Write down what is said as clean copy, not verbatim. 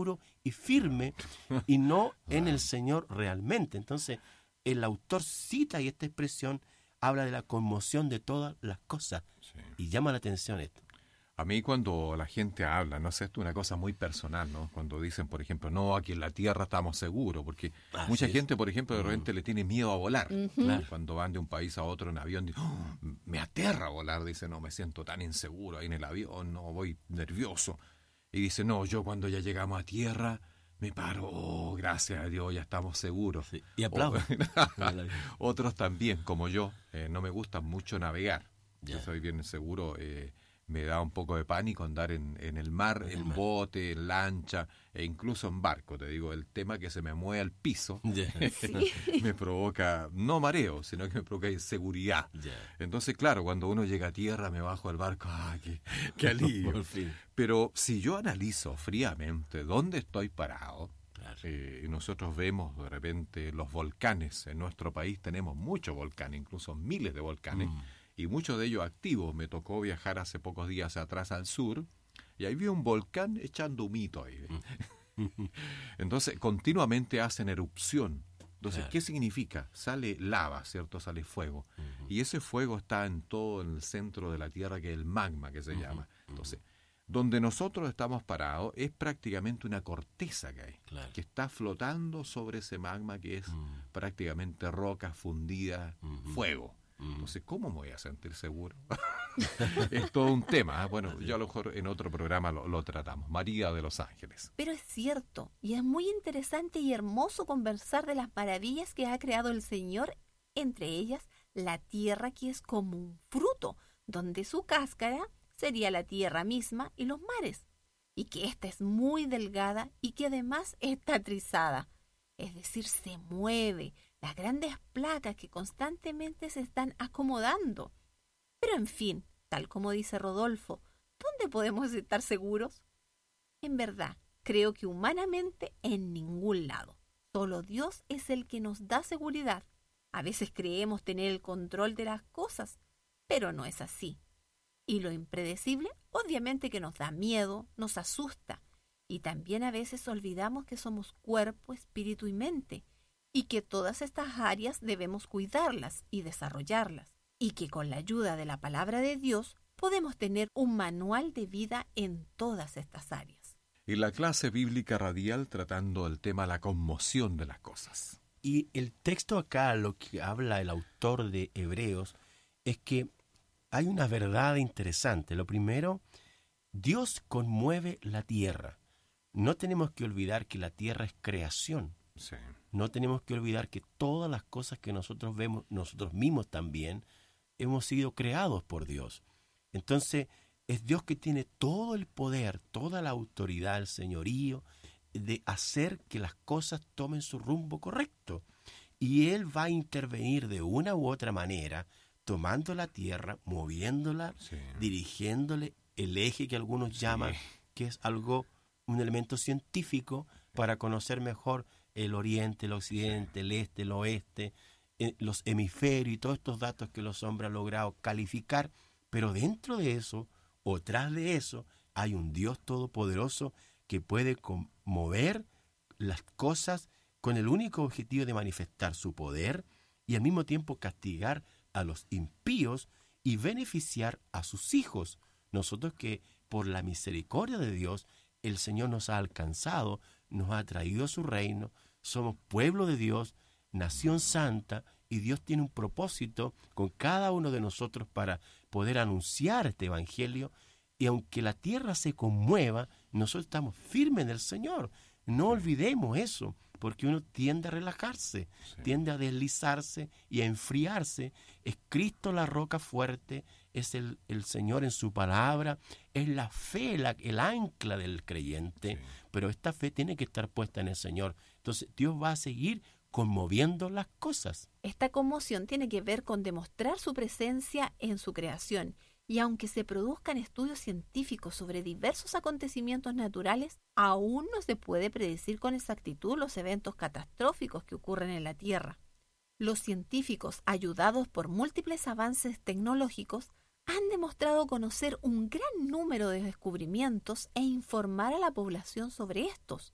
seguro y firme y no en el Señor realmente. Entonces, el autor cita y esta expresión habla de la conmoción de todas las cosas. Sí. Y llama la atención esto. A mí cuando la gente habla, no sé, esto es una cosa muy personal, ¿no? Cuando dicen, por ejemplo, no, aquí en la Tierra estamos seguros, porque mucha gente, por ejemplo, de repente le tiene miedo a volar. Claro. Cuando van de un país a otro en avión, dicen, "Oh, me aterra volar", dice, no, me siento tan inseguro ahí en el avión, no, voy nervioso. Y dice, no, yo cuando ya llegamos a tierra, me paro, oh, gracias a Dios, ya estamos seguros. Sí, y aplaudo. Otros también, como yo, no me gusta mucho navegar. Ya. Yo soy bien seguro, me da un poco de pánico andar en el mar, en bote, en lancha e incluso en barco. Te digo, el tema que se me mueve al piso me provoca, no mareo, sino que me provoca inseguridad. Entonces, claro, cuando uno llega a tierra, me bajo al barco, ¡ah, qué alivio! Por fin. Pero si yo analizo fríamente dónde estoy parado, y nosotros vemos de repente los volcanes. En nuestro país tenemos muchos volcanes, incluso miles de volcanes, y muchos de ellos activos. Me tocó viajar hace pocos días atrás al sur, y ahí vi un volcán echando humito ahí. Entonces, continuamente hacen erupción. Entonces, Claro. ¿qué significa? Sale lava, ¿cierto? Sale fuego. Y ese fuego está en todo el centro de la Tierra, que es el magma, que se llama. Entonces, donde nosotros estamos parados es prácticamente una corteza que hay, Claro. que está flotando sobre ese magma que es prácticamente roca fundida, fuego. Entonces, ¿cómo me voy a sentir seguro? Es todo un tema. Bueno, yo a lo mejor en otro programa lo tratamos. María de Los Ángeles. Pero es cierto, y es muy interesante y hermoso conversar de las maravillas que ha creado el Señor, entre ellas la tierra, que es como un fruto, donde su cáscara sería la tierra misma y los mares, y que ésta es muy delgada y que además está trizada, es decir, se mueve, las grandes placas que constantemente se están acomodando. Pero en fin, tal como dice Rodolfo, ¿dónde podemos estar seguros? En verdad, creo que humanamente en ningún lado. Solo Dios es el que nos da seguridad. A veces creemos tener el control de las cosas, pero no es así. Y lo impredecible, obviamente que nos da miedo, nos asusta. Y también a veces olvidamos que somos cuerpo, espíritu y mente, y que todas estas áreas debemos cuidarlas y desarrollarlas, y que con la ayuda de la palabra de Dios podemos tener un manual de vida en todas estas áreas. Y la clase bíblica radial tratando el tema la conmoción de las cosas. Y el texto acá, lo que habla el autor de Hebreos, es que hay una verdad interesante. Lo primero, Dios conmueve la tierra. No tenemos que olvidar que la tierra es creación. Sí. No tenemos que olvidar que todas las cosas que nosotros vemos, nosotros mismos también, hemos sido creados por Dios. Entonces, es Dios que tiene todo el poder, toda la autoridad, el señorío, de hacer que las cosas tomen su rumbo correcto. Y Él va a intervenir de una u otra manera, tomando la tierra, moviéndola, dirigiéndole el eje que algunos llaman, que es algo, un elemento científico para conocer mejor el oriente, el occidente, el este, el oeste, los hemisferios y todos estos datos que los hombres han logrado calificar. Pero dentro de eso, o tras de eso, hay un Dios todopoderoso que puede mover las cosas con el único objetivo de manifestar su poder y al mismo tiempo castigar a los impíos y beneficiar a sus hijos. Nosotros que por la misericordia de Dios el Señor nos ha alcanzado, nos ha traído a su reino, somos pueblo de Dios, nación santa, y Dios tiene un propósito con cada uno de nosotros para poder anunciar este evangelio. Y aunque la tierra se conmueva, nosotros estamos firmes en el Señor. No olvidemos eso, porque uno tiende a relajarse, tiende a deslizarse y a enfriarse. Es Cristo la roca fuerte, es el Señor en su palabra, es la fe, el ancla del creyente, pero esta fe tiene que estar puesta en el Señor. Entonces Dios va a seguir conmoviendo las cosas. Esta conmoción tiene que ver con demostrar su presencia en su creación. Y aunque se produzcan estudios científicos sobre diversos acontecimientos naturales, aún no se puede predecir con exactitud los eventos catastróficos que ocurren en la Tierra. Los científicos, ayudados por múltiples avances tecnológicos, han demostrado conocer un gran número de descubrimientos e informar a la población sobre estos.